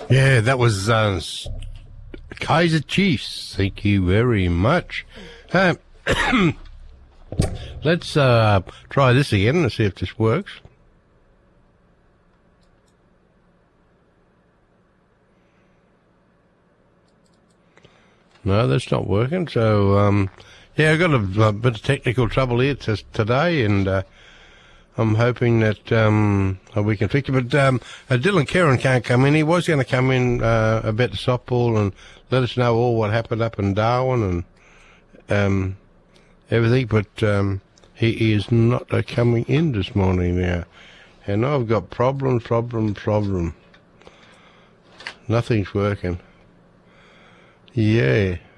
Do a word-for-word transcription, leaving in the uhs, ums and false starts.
Yeah, that was uh, Kaiser Chiefs. Thank you very much. Uh, let's uh, try this again and see if this works. No, that's not working. So, um, yeah, I've got a, a bit of technical trouble here t- today, and uh, I'm hoping that um, we can fix it. But um, uh, Dylan Kerrin can't come in. He was going to come in uh, a bit of softball and let us know all what happened up in Darwin and um, everything, but um, he is not uh, coming in this morning now. And I've got problem, problem, problem. Nothing's working. Yeah.